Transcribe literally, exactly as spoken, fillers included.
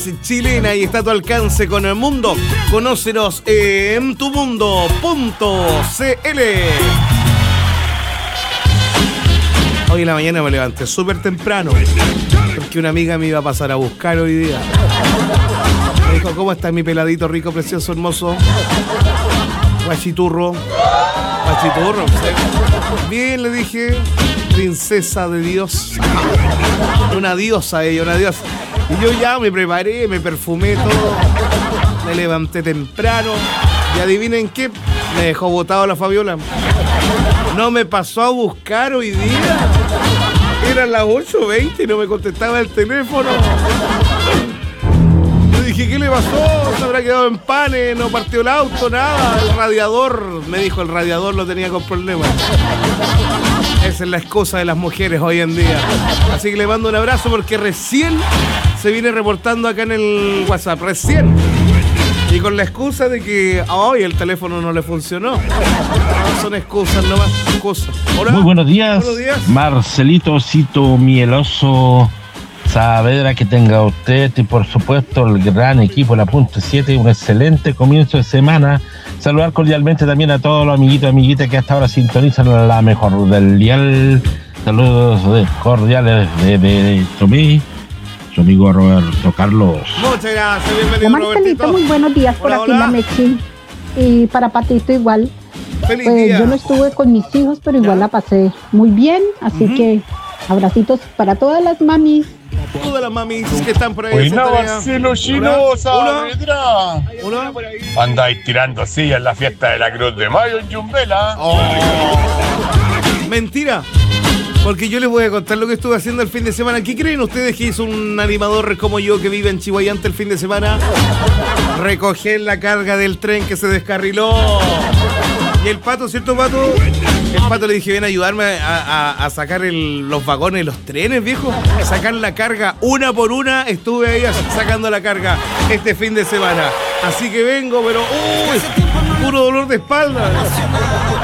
Chilena y está a tu alcance con el mundo. Conócenos en tu mundo punto c l. Hoy en la mañana me levanté súper temprano porque una amiga me iba a pasar a buscar hoy día. Me dijo, ¿cómo está mi peladito rico, precioso, hermoso? Guachiturro. Guachiturro. Bien, le dije, princesa de Dios. Una diosa ella, una diosa. Y yo ya me preparé, me perfumé todo. Me levanté temprano. Y adivinen qué, me dejó botado la Fabiola. No me pasó a buscar hoy día. Eran las ocho veinte y no me contestaba el teléfono. Yo dije, ¿qué le pasó? Se habrá quedado en panes, no partió el auto, nada. El radiador, me dijo, el radiador lo tenía con problemas. Esa es la excusa de las mujeres hoy en día. Así que le mando un abrazo porque recién se viene reportando acá en el WhatsApp. Recién. Y con la excusa de que hoy oh, el teléfono no le funcionó. No son excusas nomás, excusas. Hola. Muy buenos días. Buenos días. Marcelito, Cito, mieloso Saavedra, que tenga usted y por supuesto el gran equipo, la Punta siete, un excelente comienzo de semana. Saludar cordialmente también a todos los amiguitos y amiguitas que hasta ahora sintonizan la mejor del dial. Saludos cordiales de, de, de Tomé, su amigo Roberto Carlos. Muchas gracias, bienvenido Robertito. Muy buenos días por hola, aquí, hola. La Mechi. Y para Patito igual. Feliz Pues día. yo no estuve con mis hijos, pero igual ¿Ya? la pasé muy bien. Así Uh-huh. que abracitos para todas las mamis. Todas las mamis que están por ahí. Buena, Santa Elena. Marcelo Chino, Hola. Saavedra. Hola. Andáis tirando sillas en la fiesta de la Cruz de Mayo en Yumbela. Oh. Mentira. Porque yo les voy a contar lo que estuve haciendo el fin de semana. ¿Qué creen ustedes que hizo un animador como yo que vive en Chihuayante el fin de semana? Recoger la carga del tren que se descarriló. Y el Pato, ¿cierto, Pato? El Pato le dije, ven a ayudarme a, a, a sacar el, los vagones de los trenes, viejo. A sacar la carga una por una. Estuve ahí sacando la carga este fin de semana. Así que vengo, pero uy, puro dolor de espalda.